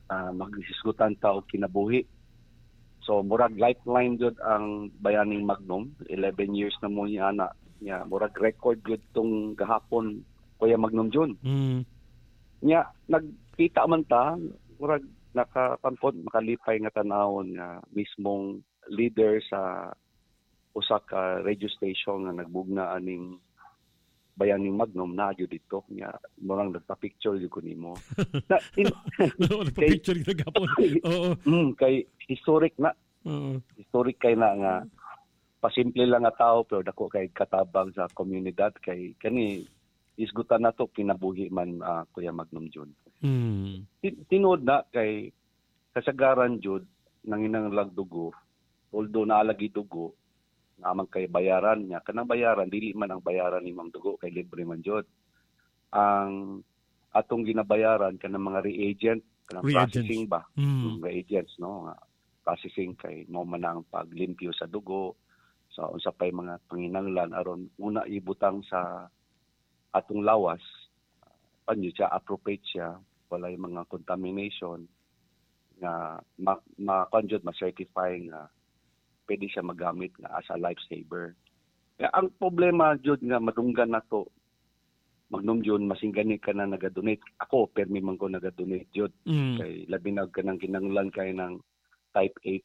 maghisgutan ta og kinabuhi. So murag lifeline jud ang Bayaning Magnum. 11 years na mo niya ana. Nya murag record jud tong gahapon Kuya Magnum June. Nya nagkita man ta murag nakapampod makalipay nga tanawon nga mismong leader sa usa ka radio station nga nagbugna aning Bayaning Magnum na jud dito nya murag nagpa-picture jud ko nimo. Nagpa-picture jud gapon. Oo. Kay historic na. Historic kay na nga pasimple lang nga tao pero dako kay katabang sa komunidad kay kani isgutan na to kinabuhi man Kuya Magnum June. Tinod na kay kasagaran jud nanginang lagdugo although naalagi dugo naman kay bayaran niya kanang bayaran dili man ang bayaran ni Mang Dugo kay libre man jud ang atong ginabayaran kanang mga reagent kanang processing ba reagents no processing kay mo man ang paglimpyo sa dugo sa unsa pay mga panginahanglan aron una ibutang sa atong lawas panyo siya appropriate siya walay mga contamination nga ma-conjure ma-certify nga pwede siya magamit nga as a lifesaver. Kaya ang problema jud nga madunggan nato Magnum June masingani ka na naga-donate. Ako permi man ko naga-donate jud kay labi na kanang kinahanglan kay ng type A+.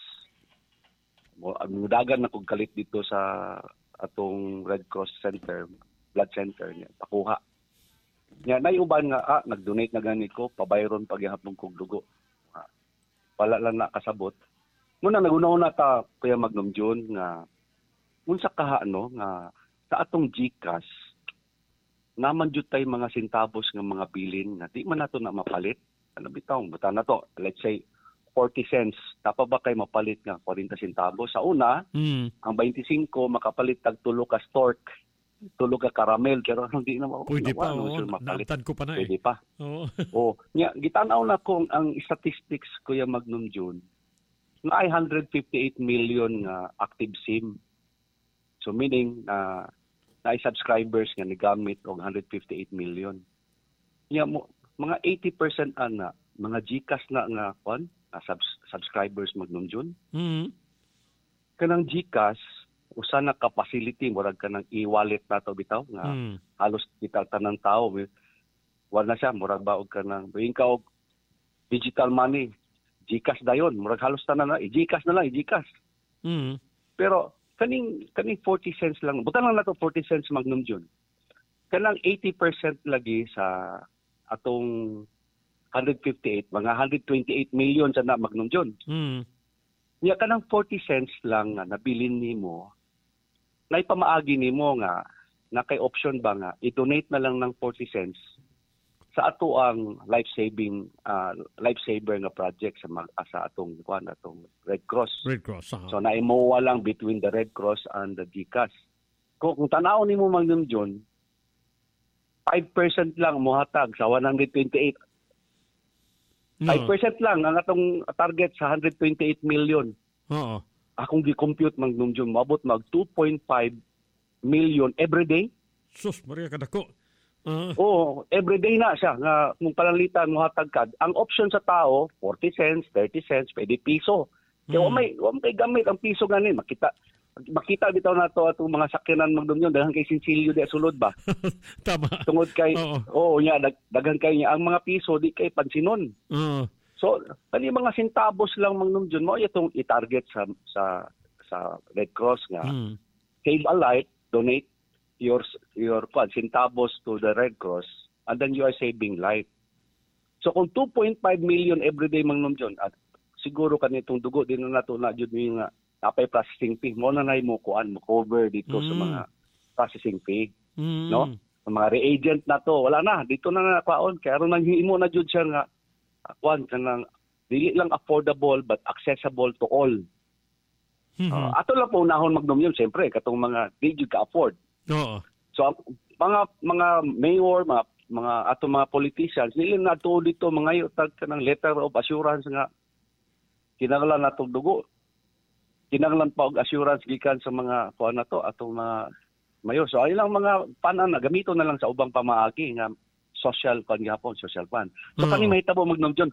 Mudagan na kog kalit dito sa atong Red Cross Center, blood center niya pakuha. Nya nay uban nga nag-donate na gani ko pabayron paghapon kog dugo. Wala lang na kasabot. Muna naguna-una ta Kuya Magnum June nga unsa kaha nga sa atong GCash naman jud tay mga centavos nga mga bilin nga di man nato na mapalit. Ano bitaw buta na to let's say 40 cents tapa ba kay mapalit nga 40 centavos sa una ang 25 makapalit tag tulo ka stork tulo ka caramel pero hindi na pwede pa mapalit ko pa na pwede pa nya gitanaw na kong ang statistics Kuya Magnum June na ay 158 million active SIM. So meaning na ay subscribers nga nagamit og 158 million. Nya mga 80% ana mga GCash na nga subscribers Magnum June. Kanang GCash usa na ka facility murag kanang e-wallet nato bitaw nga halos kita tanang tao wala siya murag baog kanang buing ka og digital money. GCash dayon murag halos tanan na GCash na lang GCash. Pero kaning 40 cents lang butang lang nato 40 cents Magnum June. Kanang 80% lagi sa atong 158 mga 128 million sa na Magnum June. Nya kanang 40 cents lang nga nabilin nimo nay pamaagi nimo nga nakay option ba nga i-donate na lang ng 40 cents sa ato ang lifesaver nga project sa atong Red Cross. So naimowa lang between the Red Cross and the GCash. Kung tanaw nimo Magnum June 5% lang mohatag sa 128. 5% lang ang atong target sa 128 million. Akong gi-compute Magnum June moabot mag 2.5 million every day. Sus Maria kadako. Everyday na siya nga kung palalitan mo hatagkad. Ang option sa tao, 40 cents, 30 cents, pwede piso. Kaya may gamit ang piso ganin. Makita bitaw na to atong mga sakyanan Magnum June daghan kay sinsilyo di sulod ba? Tama. Tungod kay daghan kay niya ang mga piso di kay pansinon. So, kani mga centavos lang Magnum June mo itong i-target sa Red Cross nga. Save a life, donate your centavos to the Red Cross and then you are saving life. So kung 2.5 million everyday Magnum June at siguro kanitong dugo din na nato na jud mi nga napay processing fee mo na nay mo kuan mo cover dito sa mga processing fee no ang mga reagent na to wala na dito na kwaon kay aron nanghimo na jud siya nga kuan kanang dili lang affordable but accessible to all. Ato lang po unahon Magnum June siyempre katong mga di jud ka afford. So mga mayor, mga ato mga politicians nila na to dito mga tag kanang letter of assurance nga kinahanglan natong dugo. Kinahanglan pa og assurance gikan sa mga kuan nato atong mga mayor. So ay lang mga panan na gamito na lang sa ubang pamaagi nga social fund gihapon, social fund. So kani mahitabo Magnum June